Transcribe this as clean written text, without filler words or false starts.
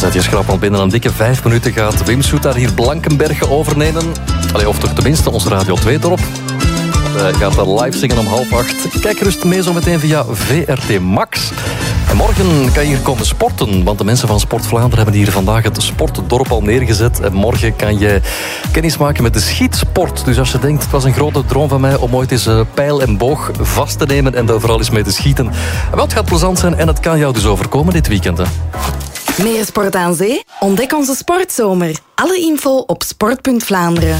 zet je schrap, want binnen een dikke 5 minuten gaat Wim Soetaar hier Blankenberge overnemen. Allee, of toch tenminste ons Radio 2-dorp. Hij gaat daar live zingen om 7:30. Kijk gerust mee zo meteen via VRT Max. En morgen kan je hier komen sporten, want de mensen van Sport Vlaanderen hebben hier vandaag het sportdorp al neergezet. En morgen kan je kennis maken met de schietsport. Dus als je denkt, het was een grote droom van mij om ooit eens pijl en boog vast te nemen en daar vooral eens mee te schieten. Wel, het gaat plezant zijn en het kan jou dus overkomen dit weekend, hè. Meer sport aan zee? Ontdek onze sportzomer. Alle info op sport.Vlaanderen.